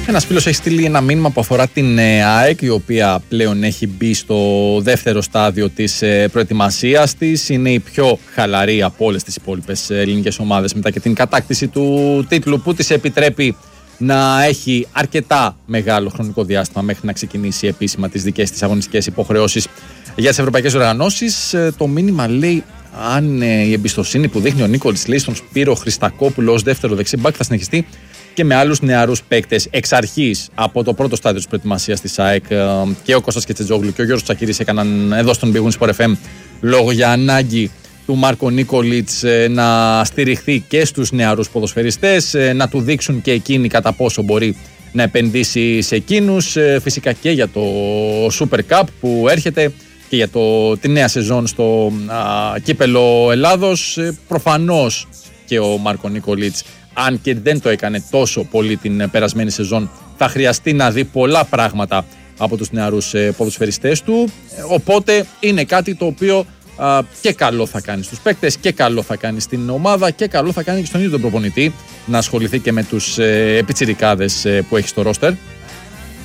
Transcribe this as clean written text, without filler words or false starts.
Ένας φίλος έχει στείλει ένα μήνυμα που αφορά την ΑΕΚ, η οποία πλέον έχει μπει στο δεύτερο στάδιο της προετοιμασίας της. Είναι η πιο χαλαρή από όλες τις υπόλοιπες ελληνικές ομάδες μετά και την κατάκτηση του τίτλου, που της επιτρέπει να έχει αρκετά μεγάλο χρονικό διάστημα μέχρι να ξεκινήσει επίσημα τις δικές της αγωνιστικές υποχρεώσεις για τις ευρωπαϊκές οργανώσεις. Το μήνυμα λέει: αν η εμπιστοσύνη που δείχνει ο Νίκολιτς, λέει, στον Σπύρο Χριστακόπουλο ως δεύτερο δεξί μπακ θα συνεχιστεί και με άλλους νεαρούς παίκτες. Εξ αρχής, από το πρώτο στάδιο της προετοιμασίας της ΑΕΚ, και ο Κώστας Κετσετζόγλου και ο Γιώργος Τσακίρης έκαναν εδώ στον Big Win Sport FM λόγο για ανάγκη του Μάρκο Νίκολιτς να στηριχθεί και στους νεαρούς ποδοσφαιριστές, να του δείξουν και εκείνοι κατά πόσο μπορεί να επενδύσει σε εκείνους. Φυσικά και για το Super Cup που έρχεται και για τη νέα σεζόν στο Κύπελλο Ελλάδος. Προφανώς και ο Μάρκο Νίκολιτς, αν και δεν το έκανε τόσο πολύ την περασμένη σεζόν, θα χρειαστεί να δει πολλά πράγματα από τους νεαρούς ποδοσφαιριστές του. Οπότε είναι κάτι το οποίο και καλό θα κάνει στους παίκτες και καλό θα κάνει στην ομάδα και καλό θα κάνει και στον ίδιο τον προπονητή να ασχοληθεί και με τους πιτσιρικάδες που έχει στο ρόστερ.